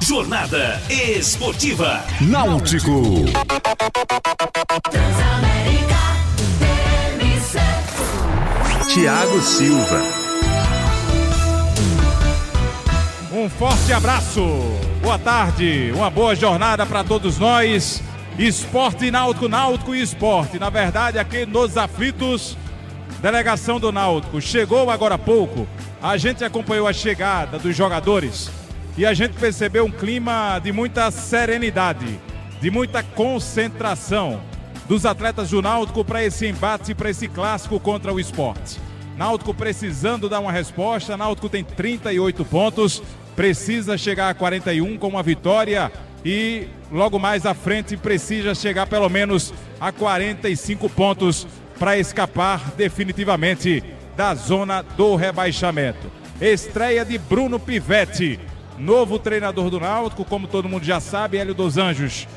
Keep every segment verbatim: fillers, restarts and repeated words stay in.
Jornada Esportiva Náutico. Thiago Silva. Um forte abraço, boa tarde, uma boa jornada para todos nós. Esporte Náutico, Náutico e Esporte. Na verdade, aqui nos aflitos, delegação do Náutico chegou agora há pouco. A gente acompanhou a chegada dos jogadores e a gente percebeu um clima de muita serenidade, de muita concentração dos atletas do Náutico para esse embate, para esse clássico contra o Esporte. Náutico precisando dar uma resposta. Náutico tem trinta e oito pontos, precisa chegar a quarenta e um com uma vitória e logo mais à frente precisa chegar pelo menos a quarenta e cinco pontos para escapar definitivamente da zona do rebaixamento. Estreia de Bruno Pivetti, novo treinador do Náutico, como todo mundo já sabe. Hélio dos Anjos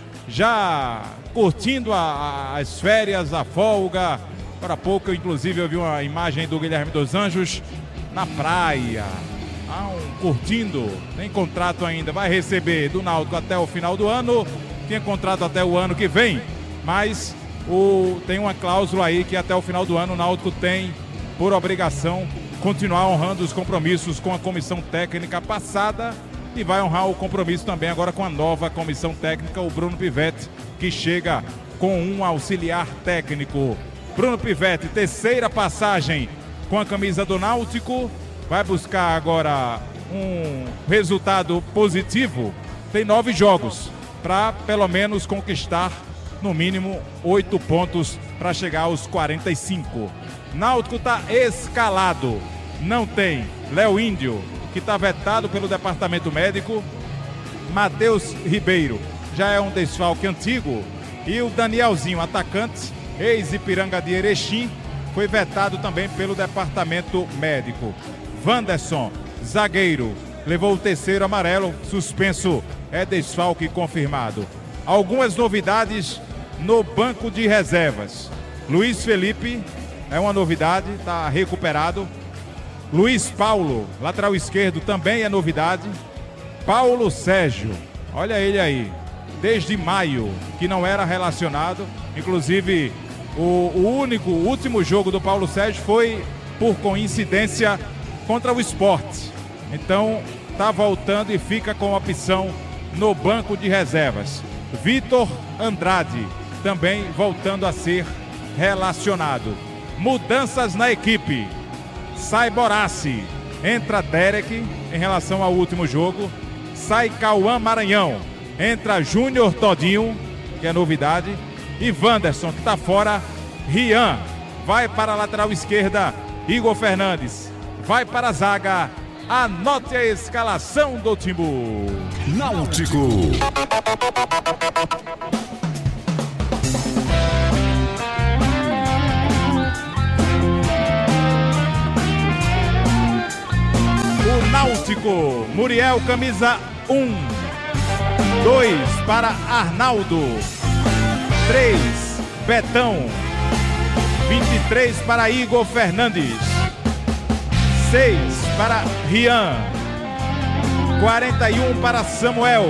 já curtindo a, a, as férias, a folga. Para pouco, inclusive, eu vi uma imagem do Guilherme dos Anjos na praia, ah, um, curtindo, tem contrato ainda, vai receber do Náutico até o final do ano, tinha contrato até o ano que vem, mas o, tem uma cláusula aí que até o final do ano o Náutico tem por obrigação continuar honrando os compromissos com a comissão técnica passada e vai honrar o compromisso também agora com a nova comissão técnica, o Bruno Pivetti, que chega com um auxiliar técnico. Bruno Pivetti, terceira passagem com a camisa do Náutico, vai buscar agora um resultado positivo. Tem nove jogos para pelo menos conquistar no mínimo oito pontos para chegar aos quarenta e cinco. Náutico está escalado, não tem Léo Índio, que está vetado pelo departamento médico. Matheus Ribeiro já é um desfalque antigo e o Danielzinho, atacante, ex-Ipiranga de Erechim, foi vetado também pelo departamento médico. Wanderson, zagueiro, levou o terceiro amarelo, suspenso, é desfalque confirmado. Algumas novidades no banco de reservas. Luiz Felipe é uma novidade, está recuperado. Luiz Paulo, lateral esquerdo, também é novidade. Paulo Sérgio, olha ele aí, desde maio que não era relacionado, inclusive o, o único, o último jogo do Paulo Sérgio foi, por coincidência, contra o Sport. Então, está voltando e fica com opção no banco de reservas. Vitor Andrade, também voltando a ser relacionado. Mudanças na equipe. Sai Borassi, entra Derek em relação ao último jogo. Sai Cauã Maranhão, entra Júnior Todinho, que é novidade. E Wanderson, que está fora. Rian vai para a lateral esquerda. Igor Fernandes vai para a zaga. Anote a escalação do Timbu. Náutico. O Náutico, Muriel, camisa um. dois para Arnaldo. três, Betão. vinte e três para Igor Fernandes. seis para Rian. quarenta e um para Samuel.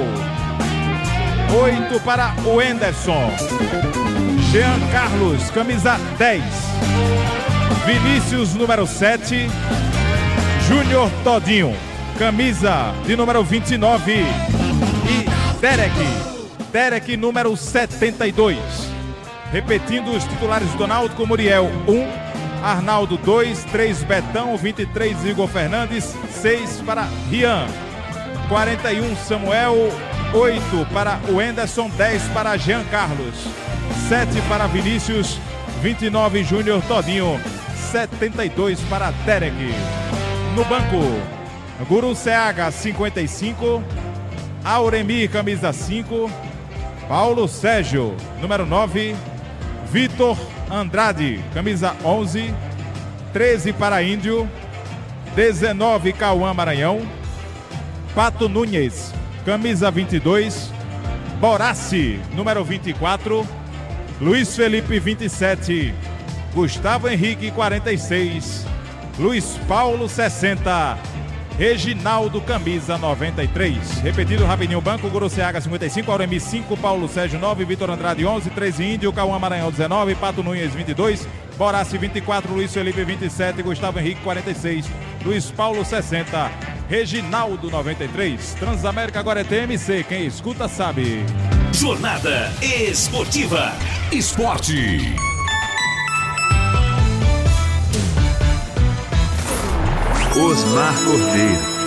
oito para o Anderson. Jean Carlos, camisa dez. Vinícius, número sete. Júnior Todinho, camisa de número vinte e nove. E Derek, Derek, número setenta e dois. Repetindo os titulares do Náutico: Muriel, um. Arnaldo, dois. três, Betão. vinte e três, Igor Fernandes. seis para Rian. quarenta e um, Samuel. oito para o Anderson. dez para Jean Carlos. sete para Vinícius. vinte e nove, Júnior Todinho. setenta e dois para Derek. No banco, Guru Seaga, cinquenta e cinco. Auremir, camisa cinco. Paulo Sérgio, número nove. Vitor Andrade, camisa onze. treze para Índio. dezenove, Cauã Maranhão. Pato Nunes, camisa vinte e dois. Borassi, número vinte e quatro. Luiz Felipe, vinte e sete. Gustavo Henrique, quarenta e seis. Luiz Paulo, sessenta. Reginaldo, camisa noventa e três. Repetido, Rapidinho Banco, Guruceaga cinquenta e cinco, Auremi cinco, Paulo Sérgio nove, Vitor Andrade onze, treze Índio, Cauã Maranhão dezenove, Pato Nunes vinte e dois, Borassi vinte e quatro, Luiz Felipe vinte e sete, Gustavo Henrique quarenta e seis, Luiz Paulo sessenta, Reginaldo noventa e três. Transamérica agora é T M C, quem escuta sabe. Jornada Esportiva. Esporte. Osmar Cordeiro.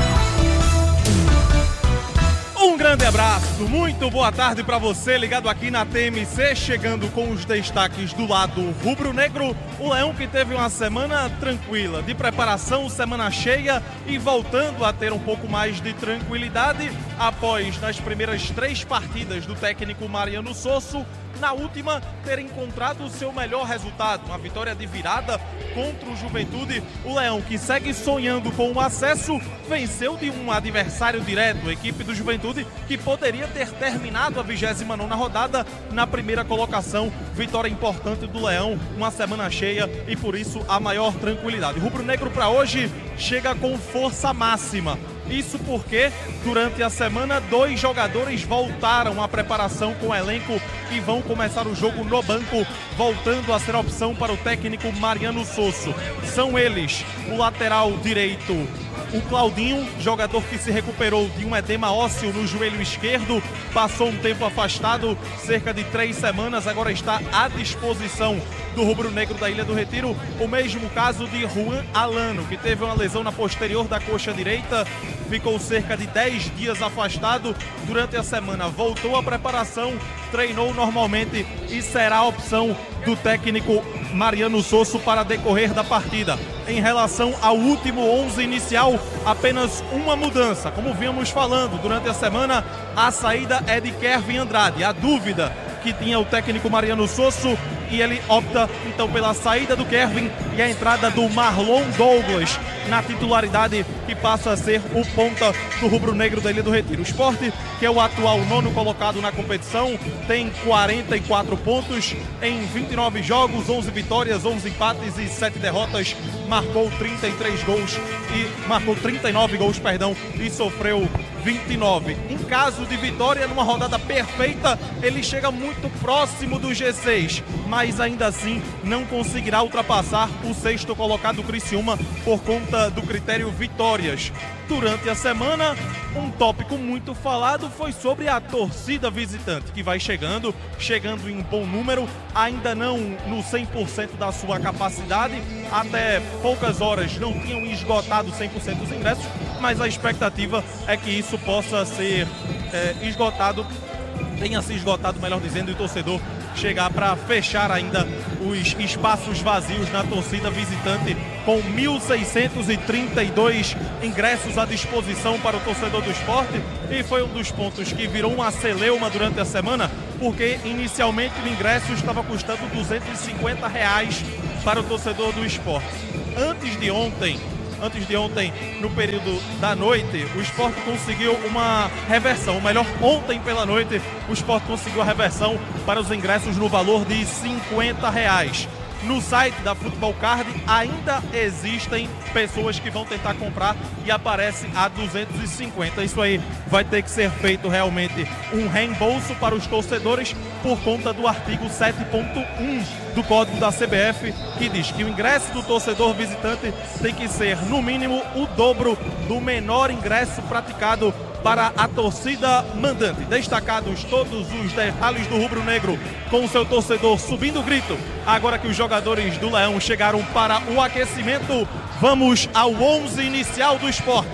Um grande abraço, muito boa tarde para você ligado aqui na T M C, chegando com os destaques do lado rubro-negro. O Leão que teve uma semana tranquila, de preparação, semana cheia e voltando a ter um pouco mais de tranquilidade após, nas primeiras três partidas do técnico Mariano Sosso, na última ter encontrado o seu melhor resultado, uma vitória de virada contra o Juventude. O Leão, que segue sonhando com o acesso, venceu de um adversário direto, a equipe do Juventude, que poderia ter terminado a vigésima nona rodada na primeira colocação. Vitória importante do Leão, uma semana cheia e por isso a maior tranquilidade. O rubro-negro para hoje chega com força máxima. Isso porque, durante a semana, dois jogadores voltaram à preparação com o elenco e vão começar o jogo no banco, voltando a ser a opção para o técnico Mariano Sosso. São eles, o lateral direito, o Claudinho, jogador que se recuperou de um edema ósseo no joelho esquerdo, passou um tempo afastado, cerca de três semanas, agora está à disposição do rubro-negro da Ilha do Retiro. O mesmo caso de Juan Alano, que teve uma lesão na posterior da coxa direita, ficou cerca de dez dias afastado durante a semana, voltou à preparação, treinou normalmente e será a opção do técnico Mariano Sosso para decorrer da partida. Em relação ao último onze inicial, apenas uma mudança. Como vínhamos falando durante a semana, a saída é de Kervin Andrade. A dúvida que tinha o técnico Mariano Sosso, e ele opta então pela saída do Kervin e a entrada do Marlon Douglas na titularidade, que passa a ser o ponta do rubro-negro da Ilha do Retiro. O Sport, que é o atual nono colocado na competição, tem quarenta e quatro pontos em vinte e nove jogos, onze vitórias, onze empates e sete derrotas, marcou trinta e três gols e marcou trinta e nove gols, perdão, e sofreu vinte e nove. Em caso de vitória, numa rodada perfeita, ele chega muito próximo do G seis, mas ainda assim não conseguirá ultrapassar o sexto colocado Criciúma por conta do critério vitórias. Durante a semana, um tópico muito falado foi sobre a torcida visitante, que vai chegando, chegando em bom número, ainda não no cem por cento da sua capacidade, até poucas horas não tinham esgotado cem por cento dos ingressos, mas a expectativa é que isso possa ser é, esgotado, tenha se esgotado, melhor dizendo, e o torcedor chegar para fechar ainda os espaços vazios na torcida visitante, com mil seiscentos e trinta e dois ingressos à disposição para o torcedor do Sport, e foi um dos pontos que virou uma celeuma durante a semana, porque inicialmente o ingresso estava custando duzentos e cinquenta reais para o torcedor do Sport. Antes de ontem, Antes de ontem, no período da noite, o Sport conseguiu uma reversão. Ou melhor, ontem pela noite, o Sport conseguiu a reversão para os ingressos no valor de cinquenta reais. No site da Futebol Card ainda existem pessoas que vão tentar comprar e aparece a duzentos e cinquenta. Isso aí vai ter que ser feito realmente um reembolso para os torcedores por conta do artigo sete ponto um do Código da C B F, que diz que o ingresso do torcedor visitante tem que ser no mínimo o dobro do menor ingresso praticado para a torcida mandante. Destacados todos os detalhes do rubro-negro, com o seu torcedor subindo o grito. Agora que os jogadores do Leão chegaram para o aquecimento, vamos ao onze inicial do Sport.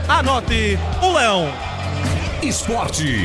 Anote o Leão. Esporte.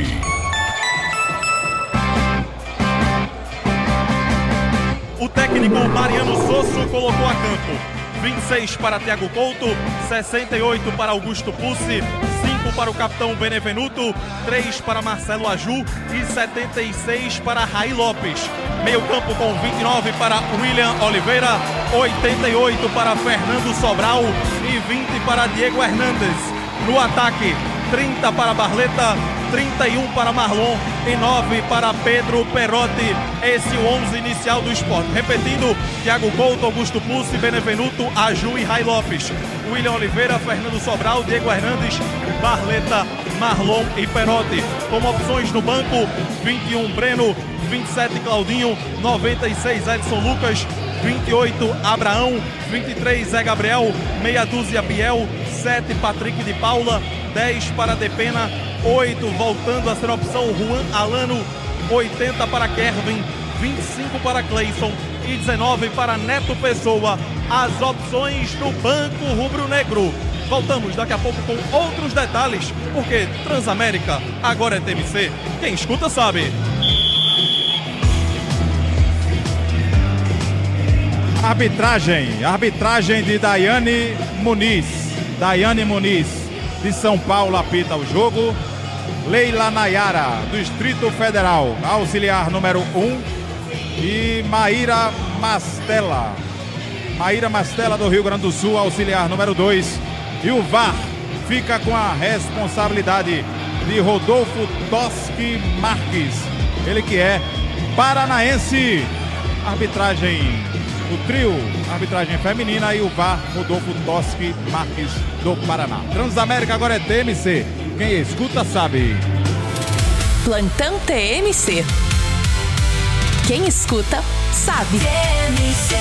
O técnico Mariano Sosso colocou a campo vinte e seis para Thiago Couto, sessenta e oito para Augusto Pucci, cinco para o capitão Benevenuto, três para Marcelo Aju e setenta e seis para Raí Lopes. Meio campo com vinte e nove para William Oliveira, oitenta e oito para Fernando Sobral e vinte para Diego Hernandes. No ataque, trinta para Barleta, trinta e um para Marlon e nove para Pedro Perotti. Esse é o onze inicial do Sport. Repetindo, Thiago Couto, Augusto Pussi, Benevenuto, Aju e Rai Lopes. William Oliveira, Fernando Sobral, Diego Hernandes, Barleta, Marlon e Perotti. Como opções no banco, vinte e um Breno, vinte e sete Claudinho, noventa e seis Edson Lucas, vinte e oito Abraão, vinte e três Zé Gabriel, meia dúzia Biel, sete Patrick de Paula, dez para Depena, oito voltando a ser opção Juan Alano, oitenta para Kervin, vinte e cinco para Cleison e dezenove para Neto Pessoa. As opções no banco rubro-negro. Voltamos daqui a pouco com outros detalhes, porque Transamérica agora é T M C. Quem escuta sabe. Arbitragem, arbitragem de Daiane Muniz. Daiane Muniz, de São Paulo, apita o jogo. Leila Nayara, do Distrito Federal, auxiliar número um. E Maíra Mastella. Maíra Mastella, do Rio Grande do Sul, auxiliar número dois. E o V A R fica com a responsabilidade de Rodolfo Toschi Marques. Ele que é paranaense. Arbitragem, o trio, arbitragem feminina e o V A R, Rodolfo Toschi Marques, do Paraná. Transamérica agora é T M C. Quem escuta sabe. Plantão T M C. Quem escuta sabe. T M C.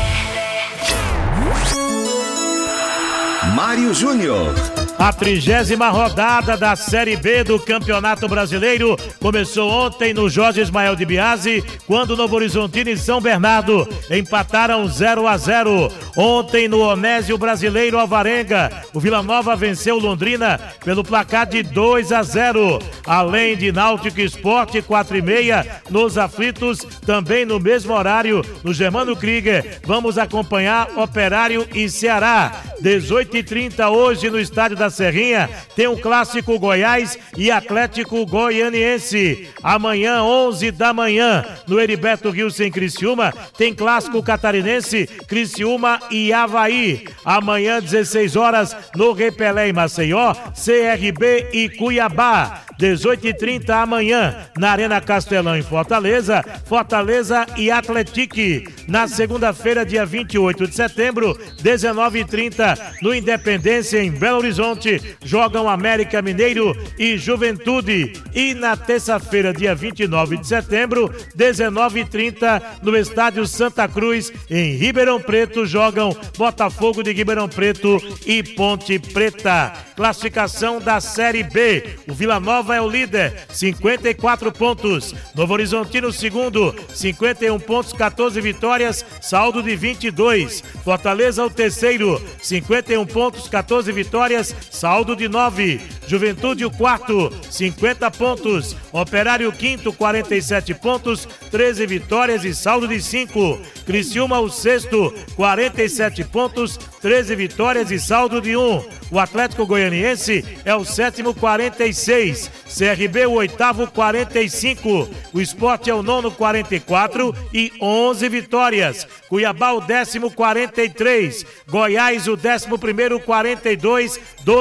Mário Júnior. A trigésima rodada da Série B do Campeonato Brasileiro começou ontem no Jorge Ismael de Biasi, quando Novo Horizontino e São Bernardo empataram zero a zero. Ontem no Onésio Brasileiro Alvarenga, o Vila Nova venceu Londrina pelo placar de dois a zero. Além de Náutico Esporte quatro e meia, nos aflitos, também no mesmo horário, no Germano Krieger, vamos acompanhar Operário e Ceará. dezoito e trinta hoje no estádio da Serrinha, tem o clássico Goiás e Atlético Goianiense. Amanhã, onze da manhã, no Heriberto Rilson em Criciúma, tem clássico catarinense, Criciúma e Avaí. Amanhã, dezesseis horas, no Rei Pelé em Maceió, C R B e Cuiabá. dezoito e trinta amanhã, na Arena Castelão em Fortaleza, Fortaleza e Atletique. Na segunda-feira, dia vinte e oito de setembro, dezenove e trinta, no Independência em Belo Horizonte, jogam América Mineiro e Juventude. E na terça-feira, dia vinte e nove de setembro, dezenove e trinta, no Estádio Santa Cruz, em Ribeirão Preto, jogam Botafogo de Ribeirão Preto e Ponte Preta. Classificação da Série B. O Vila Nova é o líder, cinquenta e quatro pontos. Novo Horizontino, segundo, cinquenta e um pontos, quatorze vitórias, saldo de vinte e dois. Fortaleza, o terceiro, cinquenta e um pontos, quatorze vitórias, saldo de nove. Juventude, o quarto, cinquenta pontos. Operário, quinto, quarenta e sete pontos, treze vitórias e saldo de cinco. Criciúma, o sexto, quarenta e sete pontos, treze vitórias e saldo de um. O Atlético Goianiense é o sétimo, quarenta e seis. C R B, o oitavo, quarenta e cinco. O Sport é o nono, quarenta e quatro e onze vitórias. Cuiabá, o décimo, quarenta e três. Goiás, o décimo primeiro, quarenta e dois.